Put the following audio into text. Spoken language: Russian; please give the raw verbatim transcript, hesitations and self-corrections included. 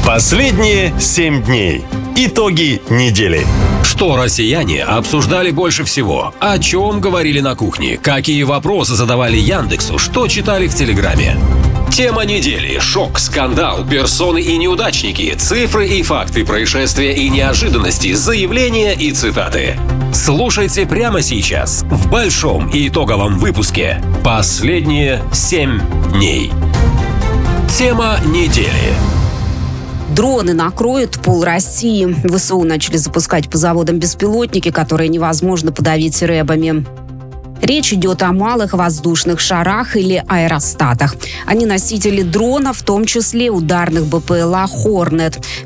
Последние семь дней. Итоги недели. Что россияне обсуждали больше всего? О чем говорили на кухне? Какие вопросы задавали Яндексу? Что читали в Телеграме? Тема недели. Шок, скандал, персоны и неудачники, цифры и факты, происшествия и неожиданности, заявления и цитаты. Слушайте прямо сейчас в большом и итоговом выпуске «Последние семь дней». Тема недели. Дроны накроют пол России. ВСУ начали запускать по заводам беспилотники, которые невозможно подавить рэбами. Речь идет о малых воздушных шарах или аэростатах. Они носители дронов, в том числе ударных БПЛА «Хорнет».